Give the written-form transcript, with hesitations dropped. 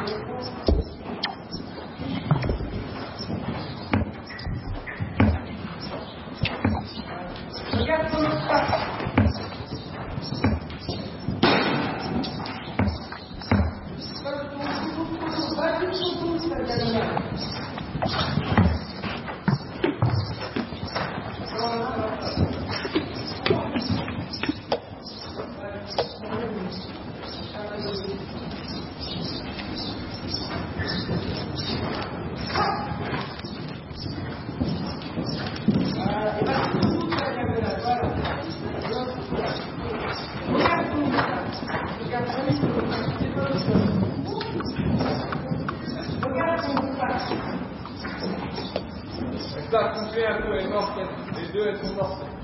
Regarde comment ça se passe. Ça, continuez un peu, les deux, elles sont mortes.